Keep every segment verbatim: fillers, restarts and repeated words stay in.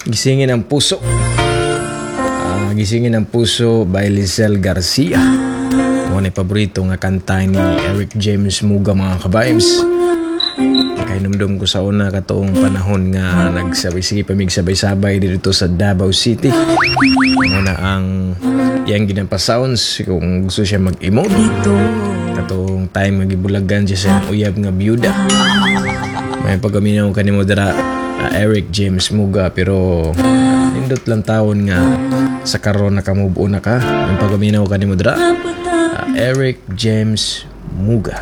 Gisingin ang puso. Uh, Gisingin ang puso by Lizelle Garcia. Mga ni paborito nga kanta ni Eric James Muga, mga ka-vibes. Kay numdum ko sa una katoong panahon nga nagsabay-sige pamigsabay-sabay dito sa Davao City. Muna ang yang ginampa sounds kung gusto siya mag-emote. Katong time nga gibulagan siya sa uyab nga byuda. May pagaminaw kanimo dira uh, Eric James Muga, pero uh, nindot lang taon nga sa karon nakamubo na ka. May pagaminaw kanimo dira uh, Eric James Muga.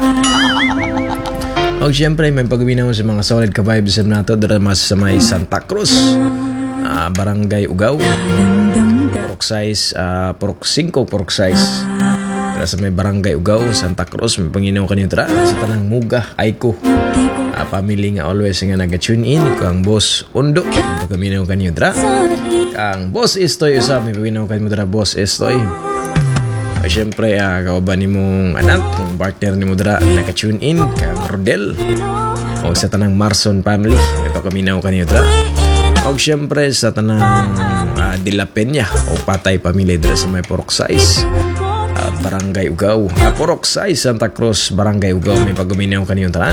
O siyempre may pagaminaw sa mga solid ka vibes nato dira mas sa may Santa Cruz, uh, Barangay Ugaw, pork size uh, pork cinco pork size dira sa may Barangay Ugaw, Santa Cruz. May panginaw kanyo dira sa tanang Muga Aiko, uh, family nga always nga naga-tune in. Kang Boss Undo, may pagaminaw kanyo dira. Kang Boss Estoy usab, may paginaw kanyo dira Boss Estoy. O siyempre, uh, kauban ni mong anak, mong partner ni mo dira naka-tune in, kang Rodel. O sa tanang Marson family, may pakaminaw kanyo dira. O siyempre, sa tanang uh, De La Peña o Patay Pamilya dira sa may Porok Size, uh, Barangay Ugaw, uh, Porok Size, Santa Cruz, Barangay Ugaw, may pagaminaw kanyo dira.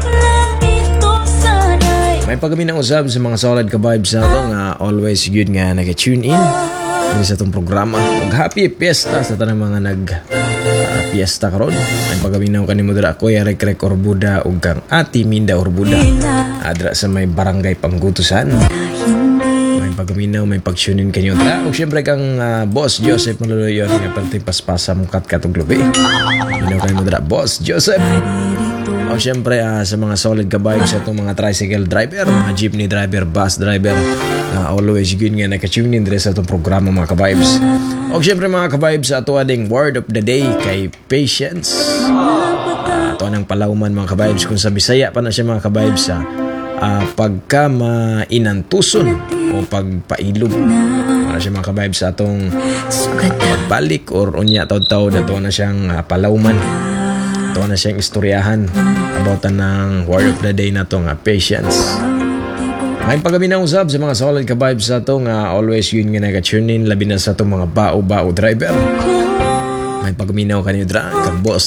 May pagaminaw usab sa mga solid ka vibes na ito nga always good nga naka-tune in sa itong programa. Ug happy fiesta sa tanang mga nag uh, fiesta karon. Ang pagaminaw kanimo dira Kuya Rek Rek Orbuda ug kang Ati Minda Orbuda adra sa may Barangay Panggutusan. May pagaminaw, may pagtunin kanyo dira. Ug syempre kang uh, Boss Joseph Maluluyon nga perting paspasa mukat katong lubi. Minaw kanimo dira Boss Joseph. O syempre uh, sa mga solid ka vibes sa itong mga tricycle driver, mga jeepney driver, bus driver, uh, always good nga naka-tune in sa itong programa, mga ka-vibes. O syempre mga ka-vibes, sa ito ading word of the day kay Patience. Uh, ito anang palauman, mga ka-vibes, kung sa Bisaya pa na siya, mga ka-vibes, uh, uh, pagka mainantuson o pagpailog. Para siya, mga ka-vibes, sa itong uh, pagbalik or unya taw-taw na ito na siyang uh, palauman. Ito na siyang istoryahan about ng word of the day na ito nga Patience. May pagaminaw usab sa mga solid ka vibes sa ito nga always yun nga nag-tune in, labi na sa itong mga bao-bao driver. May pagaminaw kanyo dra kang Boss